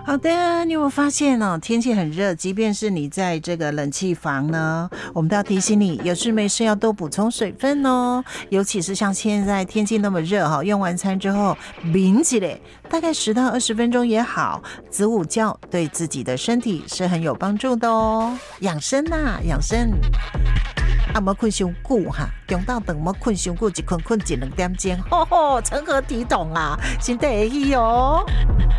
好的，你有没有发现哦，天气很热，即便是你在这个冷气房呢，我们都要提醒你，有事没事要多补充水分哦。尤其是像现在天气那么热哈，用完餐之后抿起来，大概10到20分钟也好，子午觉对自己的身体是很有帮助的哦。养生啊，养生。啊，莫困伤久哈，中昼顿莫困伤久，一困困1-2点钟，吼吼，成何体统啊，身体会起哦。